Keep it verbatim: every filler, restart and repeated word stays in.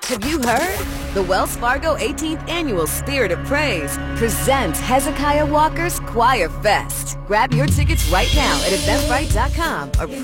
Have you heard? The Wells Fargo eighteenth Annual Spirit of Praise presents Hezekiah Walker's Choir Fest. Grab your tickets right now at eventbrite dot com or